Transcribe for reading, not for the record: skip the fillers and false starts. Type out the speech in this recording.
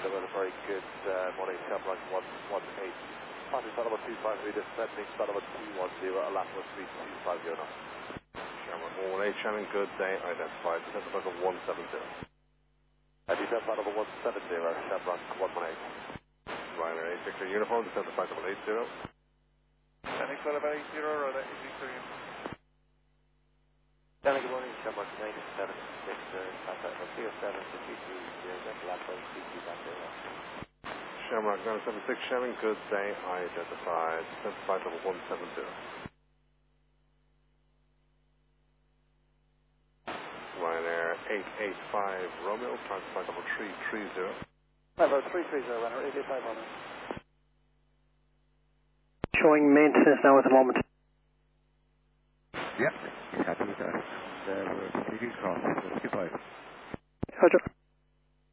very good morning, Shamrock 118. Party Salama 253, descending Salama 210, Alappa 3250 now. Shamrock 118, Shannon, good day, identified, descent flight level 170. Descent flight level 170, Shamrock 118. Ryanair 860 uniform, descent flight level 80. Descending flight level 80, Ryanair 860. Good morning, Shamrock 97, contact level 307 to 330, Alappa 3250. Shamrock 976, Shannon, good day, identified, descent flight level 170. Ryanair 885 Romeo, transfer flight level 330. Level 330, Ryanair 885 Romeo. Showing maintenance now at the moment. Yep, he's happy with that. And we're completing cross. Goodbye. Roger.